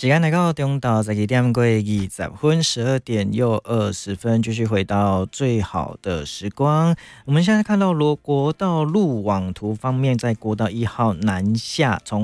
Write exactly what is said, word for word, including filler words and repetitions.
时间来到中岛十二点过二十分，十二点又二十分，继续回到最好的时光。我们现在看到罗国道路网图方面，在国道一号南下从